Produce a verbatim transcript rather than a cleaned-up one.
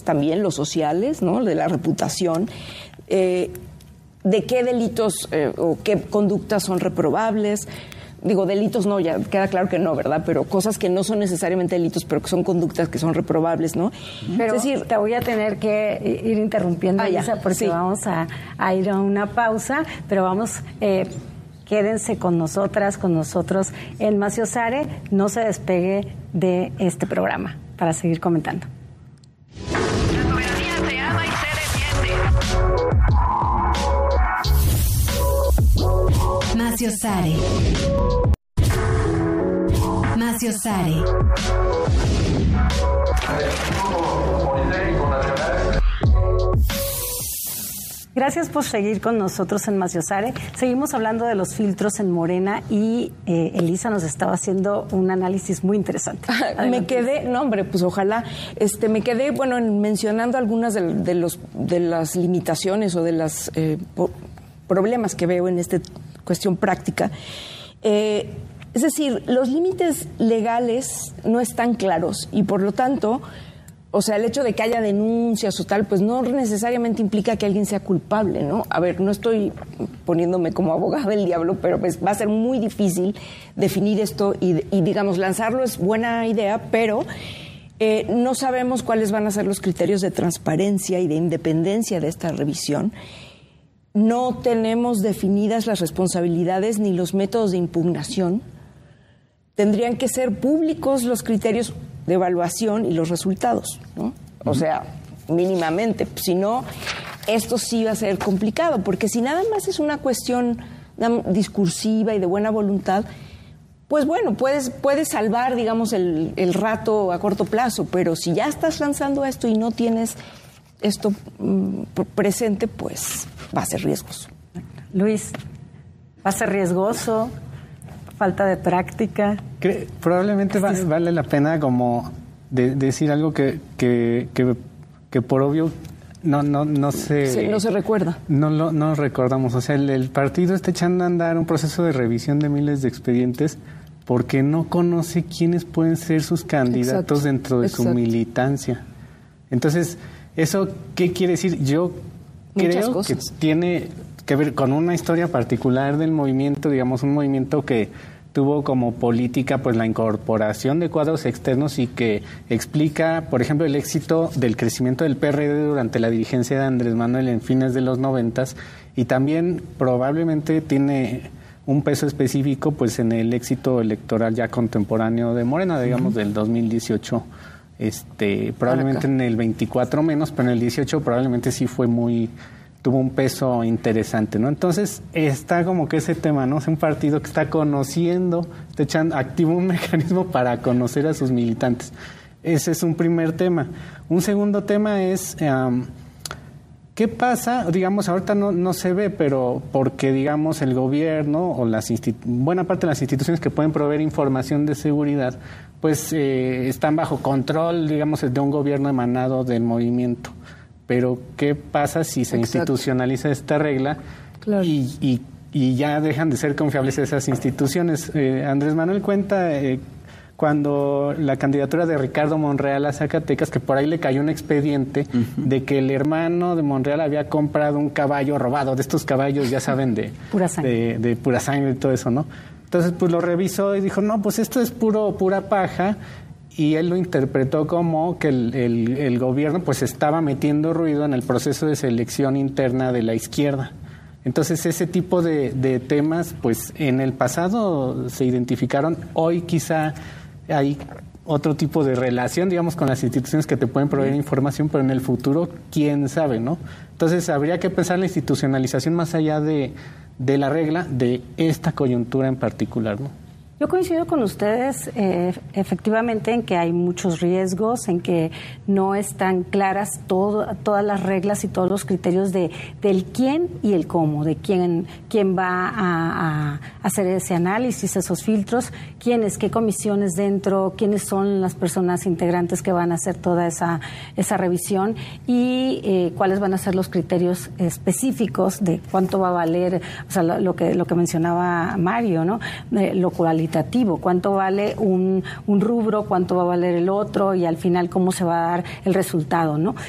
también los sociales, ¿no? De la reputación, eh, de qué delitos eh, o qué conductas son reprobables. Digo, delitos no, ya queda claro que no, ¿verdad? Pero cosas que no son necesariamente delitos, pero que son conductas que son reprobables, ¿no? Pero es decir, te voy a tener que ir interrumpiendo, ah, Elisa, porque sí. vamos a, a ir a una pausa, pero vamos... Eh, Quédense con nosotras, con nosotros en Maciosare. No se despegue de este programa para seguir comentando. La soberanía se ama y se defiende. Maciosare. Maciosare. Gracias por seguir con nosotros en Maciosare. Seguimos hablando de los filtros en Morena y eh, Elisa nos estaba haciendo un análisis muy interesante. Me quedé, no hombre, pues ojalá, este, me quedé, bueno, en mencionando algunas de, de los de las limitaciones o de los eh, problemas que veo en esta cuestión práctica. Eh, es decir, los límites legales no están claros y por lo tanto... O sea, el hecho de que haya denuncias o tal, pues no necesariamente implica que alguien sea culpable, ¿no? A ver, no estoy poniéndome como abogada del diablo, pero pues va a ser muy difícil definir esto y, y digamos, lanzarlo es buena idea, pero eh, no sabemos cuáles van a ser los criterios de transparencia y de independencia de esta revisión. No tenemos definidas las responsabilidades ni los métodos de impugnación. Tendrían que ser públicos los criterios de evaluación y los resultados, ¿no? O sea, mínimamente. Si no, esto sí va a ser complicado, porque si nada más es una cuestión discursiva y de buena voluntad, pues bueno, puedes, puedes salvar, digamos, el, el rato a corto plazo, pero si ya estás lanzando esto y no tienes esto mm, presente, pues va a ser riesgoso. Luis, va a ser riesgoso, falta de práctica. Cre- probablemente va, vale la pena como de, decir algo que, que, que, que por obvio no no no se sí, no se recuerda. No lo no recordamos. O sea, el, el partido está echando a andar un proceso de revisión de miles de expedientes porque no conoce quiénes pueden ser sus candidatos. Exacto. Dentro de Exacto. Su militancia. Entonces, ¿eso qué quiere decir? Yo Muchas creo cosas. Que tiene que ver con una historia particular del movimiento, digamos, un movimiento que tuvo como política pues la incorporación de cuadros externos y que explica, por ejemplo, el éxito del crecimiento del P R D durante la dirigencia de Andrés Manuel en fines de los noventas y también probablemente tiene un peso específico pues en el éxito electoral ya contemporáneo de Morena, digamos, uh-huh. del dos mil dieciocho. Este, probablemente en el veinticuatro menos, pero en el dieciocho probablemente sí fue muy... tuvo un peso interesante, ¿no? Entonces, está como que ese tema, ¿no? Es un partido que está conociendo, está echando, activa un mecanismo para conocer a sus militantes. Ese es un primer tema. Un segundo tema es, um, ¿qué pasa? Digamos, ahorita no, no se ve, pero porque, digamos, el gobierno o las institu- buena parte de las instituciones que pueden proveer información de seguridad, pues eh, están bajo control, digamos, de un gobierno emanado del movimiento. Pero, ¿qué pasa si se Exacto. institucionaliza esta regla claro. y, y, y ya dejan de ser confiables esas instituciones? Eh, Andrés Manuel cuenta eh, cuando la candidatura de Ricardo Monreal a Zacatecas, que por ahí le cayó un expediente uh-huh. de que el hermano de Monreal había comprado un caballo robado, de estos caballos, ya saben, de pura sangre, de, de pura sangre y todo eso, ¿no? Entonces, pues lo revisó y dijo, no, pues esto es puro pura paja. Y él lo interpretó como que el, el, el gobierno pues estaba metiendo ruido en el proceso de selección interna de la izquierda. Entonces ese tipo de, de temas pues en el pasado se identificaron, hoy quizá hay otro tipo de relación, digamos, con las instituciones que te pueden proveer información, pero en el futuro, quién sabe, ¿no? Entonces habría que pensar la institucionalización más allá de, de la regla de esta coyuntura en particular, ¿no? Yo coincido con ustedes eh, efectivamente en que hay muchos riesgos, en que no están claras todo, todas las reglas y todos los criterios de del quién y el cómo, de quién, quién va a, a hacer ese análisis, esos filtros, quiénes, qué comisiones dentro, quiénes son las personas integrantes que van a hacer toda esa, esa revisión y eh, cuáles van a ser los criterios específicos de cuánto va a valer, o sea, lo, lo que lo que mencionaba Mario, ¿no? Eh, lo cualitativo, cuánto vale un, un rubro, cuánto va a valer el otro y al final cómo se va a dar el resultado, ¿no?